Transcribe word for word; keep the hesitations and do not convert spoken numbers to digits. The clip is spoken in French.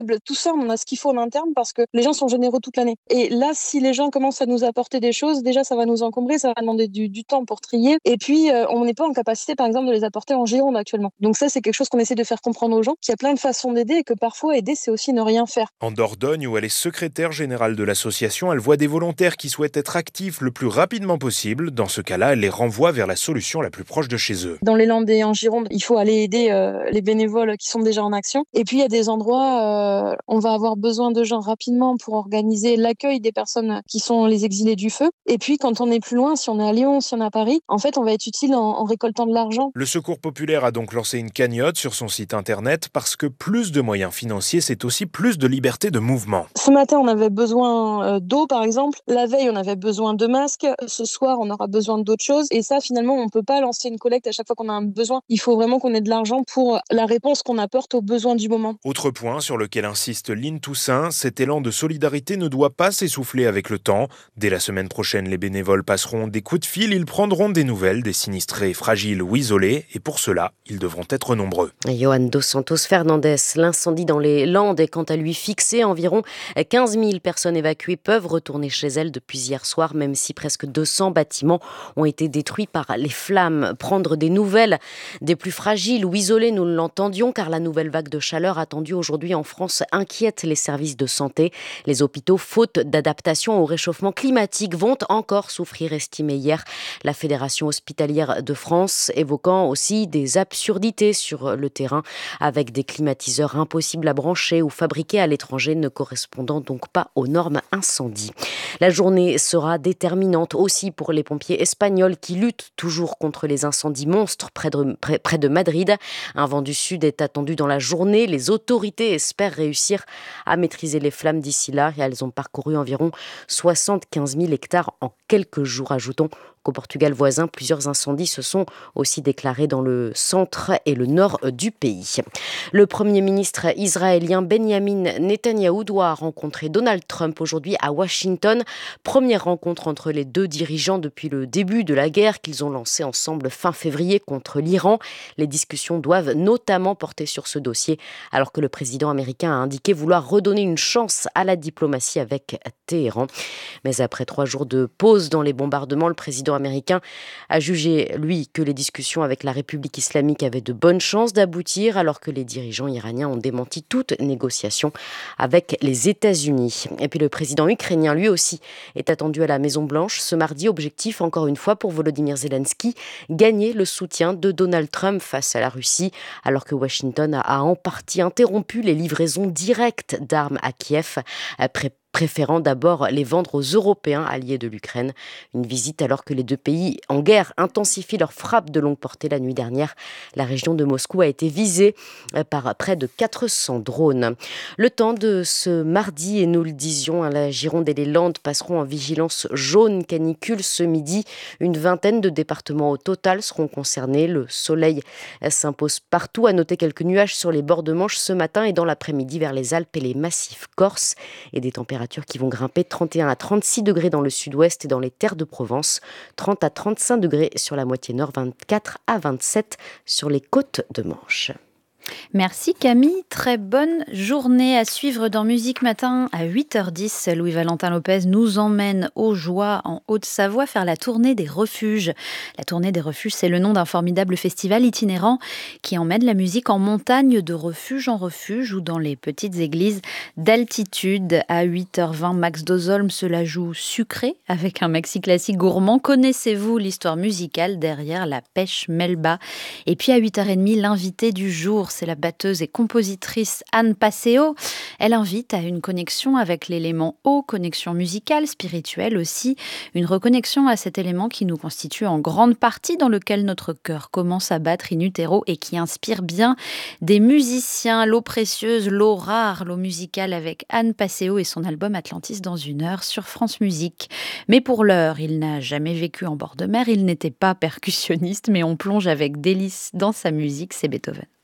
Tout ça, on a ce qu'il faut en interne parce que les gens sont généreux toute l'année. Et là, si les gens commencent à nous apporter des choses, déjà, ça va nous encombrer, ça va demander du, du temps pour trier. Et puis, euh, on n'est pas en capacité, par exemple, de les apporter en Gironde actuellement. Donc ça, c'est quelque chose qu'on essaie de faire comprendre aux gens, qu'il y a plein de façons d'aider et que parfois, aider, c'est aussi ne rien faire. En Dordogne, où elle est secrétaire générale de l'association, elle voit des volontaires qui souhaitent être actifs le plus rapidement possible. Dans ce cas-là, elle les renvoie vers la solution la plus proche de chez eux. Dans les Landes et en Gironde, il faut aller aider euh, les bénévoles qui sont déjà en action. Et puis, il y a des endroits, euh, on va avoir besoin de gens rapidement pour organiser l'accueil des personnes qui sont les exilés du feu. Et puis, quand on est plus loin, si on est à Lyon, si on est à Paris, en fait, on va être utile en, en récoltant de l'argent. Le Secours populaire a donc lancé une cagnotte sur son site internet parce que plus de moyens financiers, c'est aussi plus de liberté de mouvement. Ce matin, on avait besoin euh, d'eau, par exemple. La veille, on avait besoin de masques. Ce soir, on aura besoin d'autres choses. Et ça, finalement, on ne peut pas lancer une collecte à chaque fois qu'on a un besoin. Il faut vraiment qu'on ait de l'argent pour la réponse qu'on apporte aux besoins du moment. Autre point sur lequel insiste Lynn Toussaint, cet élan de solidarité ne doit pas s'essouffler avec le temps. Dès la semaine prochaine, les bénévoles passeront des coups de fil, ils prendront des nouvelles des sinistrés fragiles ou isolés, et pour cela, ils devront être nombreux. Johan Dos Santos Fernandes, l'incendie dans les Landes est quant à lui fixé. Environ quinze mille personnes évacuées peuvent retourner chez elles depuis hier soir, même si presque deux cents bâtiments ont été détruits par les flammes. Prendre des nouvelles des plus fragiles ou isolés, nous l'entendions, car la nouvelle vague de chaleur attendue aujourd'hui en France inquiète les services de santé. Les hôpitaux, faute d'adaptation au réchauffement climatique, vont encore souffrir, estimait hier la Fédération hospitalière de France, évoquant aussi des absurdités sur le terrain, avec des climatiseurs impossibles à brancher ou fabriqués à l'étranger, ne correspondant donc pas aux normes incendie. La journée sera déterminante aussi pour les pompiers espagnols qui luttent toujours contre les incendies monstres près de, près, près de Madrid. Un vent du sud est attendu dans la journée. Les autorités espèrent réussir à maîtriser les flammes d'ici là et elles ont parcouru environ soixante-quinze mille hectares en quelques jours. Ajoutons qu'au Portugal voisin, plusieurs incendies se sont aussi déclarés dans le centre et le nord du pays. Le Premier ministre israélien Benjamin Netanyahou doit rencontrer Donald Trump aujourd'hui à Washington. Première rencontre entre les deux dirigeants depuis le début de la guerre qu'ils ont lancée ensemble fin février contre l'Iran. Les discussions doivent notamment porter sur ce dossier, alors que le président américain a indiqué vouloir redonner une chance à la diplomatie avec Téhéran. Mais après trois jours de pause dans les bombardements, le président américain a jugé, lui, que les discussions avec la République islamique avaient de bonnes chances d'aboutir, alors que les dirigeants iraniens ont démenti toute négociation avec les États-Unis. Et puis le président ukrainien, lui aussi, est attendu à la Maison-Blanche ce mardi. Objectif, encore une fois, pour Volodymyr Zelensky, gagner le soutien de Donald Trump face à la Russie, alors que Washington a en partie interrompu les livraisons directes d'armes à Kiev, après préférant d'abord les vendre aux Européens alliés de l'Ukraine. Une visite alors que les deux pays en guerre intensifient leurs frappes de longue portée la nuit dernière. La région de Moscou a été visée par près de quatre cents drones. Le temps de ce mardi, et nous le disions, la Gironde et les Landes passeront en vigilance jaune canicule ce midi. Une vingtaine de départements au total seront concernés. Le soleil s'impose partout. À noter quelques nuages sur les bords de Manche ce matin et dans l'après-midi vers les Alpes et les massifs corses, et des températures qui vont grimper trente et un à trente-six degrés dans le sud-ouest et dans les terres de Provence, trente à trente-cinq degrés sur la moitié nord, vingt-quatre à vingt-sept sur les côtes de Manche. Merci Camille, très bonne journée à suivre dans Musique Matin à huit heures dix. Louis-Valentin Lopez nous emmène au Joie en Haute-Savoie faire la tournée des refuges. La tournée des refuges, c'est le nom d'un formidable festival itinérant qui emmène la musique en montagne, de refuge en refuge ou dans les petites églises d'altitude. À huit heures vingt, Max Dozolm se la joue sucrée avec un maxi classique gourmand. Connaissez-vous l'histoire musicale derrière la pêche Melba? Et puis à huit heures trente, l'invité du jour, c'est la batteuse et compositrice Anne Passeo. Elle invite à une connexion avec l'élément eau, connexion musicale, spirituelle aussi, une reconnexion à cet élément qui nous constitue en grande partie, dans lequel notre cœur commence à battre in utero et qui inspire bien des musiciens. L'eau précieuse, l'eau rare, l'eau musicale avec Anne Passeo et son album Atlantis dans une heure sur France Musique. Mais pour l'heure, il n'a jamais vécu en bord de mer, il n'était pas percussionniste, mais on plonge avec délice dans sa musique, c'est Beethoven.